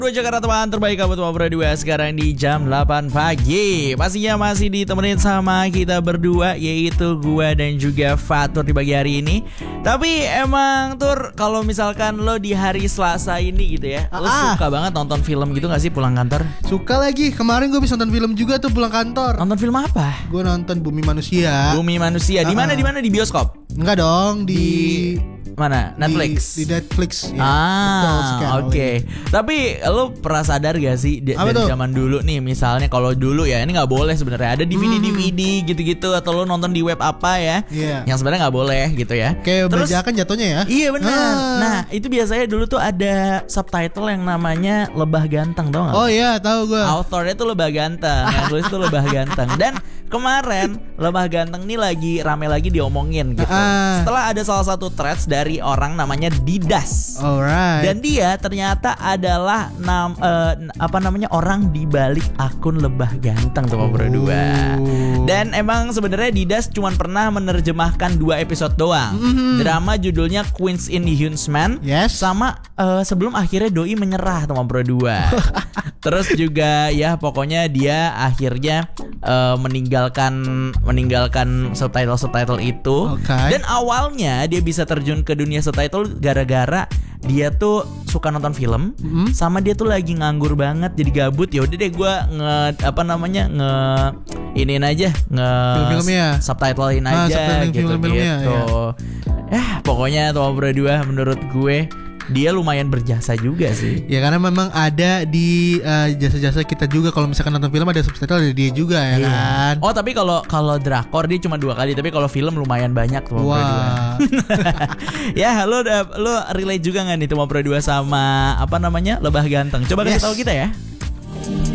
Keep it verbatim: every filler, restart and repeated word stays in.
Bro Jakarta teman terbaik kamu teman berdua sekarang di jam delapan pagi. Pastinya masih ditemenin sama kita berdua, yaitu gua dan juga Fatur di pagi hari ini. Tapi emang Tur, kalau misalkan lo di hari Selasa ini gitu ya, lo ah. suka banget nonton film gitu gak sih pulang kantor? Suka lagi, kemarin gue bisa nonton film juga tuh pulang kantor. Nonton film apa? Gue nonton Bumi Manusia. Bumi Manusia. Di mana? Di mana? Di bioskop? Enggak dong, di, di... mana? Netflix. Di, di Netflix. Ya. Ah, oke. Okay. Tapi lo pernah sadar gak sih di, dari tuh? zaman dulu nih, misalnya kalau dulu ya ini nggak boleh sebenarnya ada D V D D V D hmm. gitu-gitu atau lo nonton di web apa ya, yeah. yang sebenarnya nggak boleh gitu ya. Kayak bajakan jatuhnya ya. Iya benar. Ah. Nah itu biasanya dulu tuh ada subtitle yang namanya Lebah Ganteng, tau nggak? Oh iya, tahu gue. Authornya tuh Lebah Ganteng, yang tulis tuh Lebah Ganteng. Dan kemarin Lebah Ganteng nih lagi rame lagi diomongin gitu. Ah. Setelah ada salah satu threads dari orang namanya Didas. Alright. Dan dia ternyata adalah nam, uh, apa namanya orang di balik akun Lebah Ganteng tuh berdua. Dan emang sebenarnya Didas cuma pernah menerjemahkan dua episode doang. Mm-hmm. Drama judulnya Queens in the Huntsman. Yes. Sama uh, sebelum akhirnya doi menyerah tuh berdua. Terus juga ya pokoknya dia akhirnya uh, meninggalkan meninggalkan subtitle-subtitle itu. Okay. Dan awalnya dia bisa terjun ke dunia subtitle gara-gara dia tuh suka nonton film, mm-hmm. sama dia tuh lagi nganggur banget jadi gabut. Ya udah deh gue nge apa namanya nge iniin aja nge film-filmnya subtitlein ah, aja gitu gitu. Ya. ya pokoknya tuh berdua menurut gue dia lumayan berjasa juga sih. Ya karena memang ada di uh, jasa-jasa kita juga. Kalau misalkan nonton film ada subtitle ada dia juga ya yeah. kan. Oh tapi kalau kalau drakor dia cuma dua kali. Tapi kalau film lumayan banyak tuh berdua. Ya lo lo relate juga nggak nih tuh berdua sama apa namanya Lebah Ganteng? Coba yes. kasih tahu kita ya.